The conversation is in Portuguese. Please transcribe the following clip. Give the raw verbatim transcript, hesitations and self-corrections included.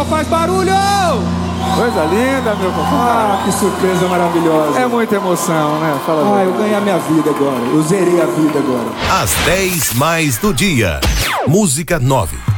faz barulho! Coisa linda, meu compadre. Ah, que surpresa maravilhosa. É muita emoção, né? Fala Ah, aí. eu ganhei a minha vida agora. Eu zerei a vida agora. Às dez mais do dia. Música nove.